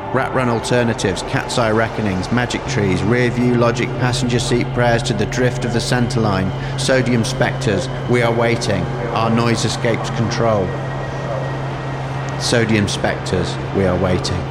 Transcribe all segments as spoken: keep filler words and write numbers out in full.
Rat run alternatives, cat's eye reckonings, magic trees, rear view logic, passenger seat prayers to the drift of the centre line, sodium spectres, we are waiting, our noise escapes control. Sodium spectres, we are waiting.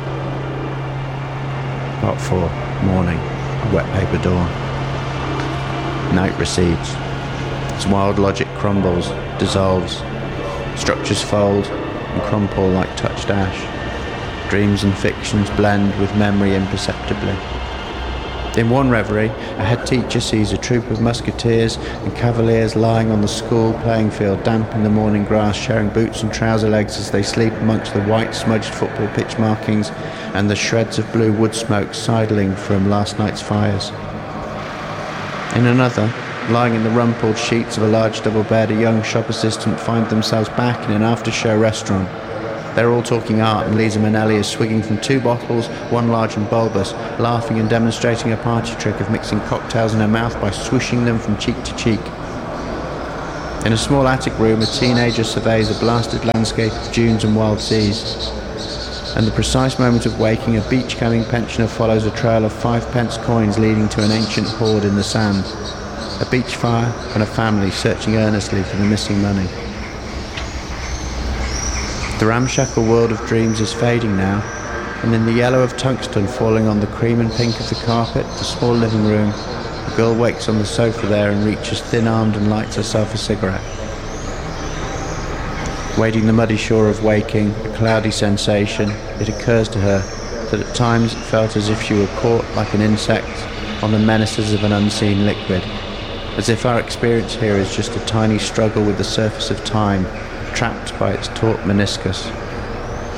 Part four, morning, a wet paper dawn. Night recedes. Its wild logic crumbles, dissolves. Structures fold and crumple like touched ash. Dreams and fictions blend with memory imperceptibly. In one reverie, a head teacher sees a troop of musketeers and cavaliers lying on the school playing field, damp in the morning grass, sharing boots and trouser legs as they sleep amongst the white smudged football pitch markings and the shreds of blue wood smoke sidling from last night's fires. In another, lying in the rumpled sheets of a large double bed, a young shop assistant find themselves back in an after-show restaurant. They're all talking art, and Lisa Minnelli is swigging from two bottles, one large and bulbous, laughing and demonstrating a party trick of mixing cocktails in her mouth by swishing them from cheek to cheek. In a small attic room, a teenager surveys a blasted landscape of dunes and wild seas. And the precise moment of waking, a beach-coming pensioner follows a trail of five-pence coins leading to an ancient hoard in the sand. A beach fire and a family searching earnestly for the missing money. The ramshackle world of dreams is fading now, and in the yellow of tungsten falling on the cream and pink of the carpet, the small living room, the girl wakes on the sofa there and reaches thin-armed and lights herself a cigarette. Wading the muddy shore of waking, a cloudy sensation, it occurs to her that at times it felt as if she were caught like an insect on the menaces of an unseen liquid, as if our experience here is just a tiny struggle with the surface of time, trapped by its taut meniscus.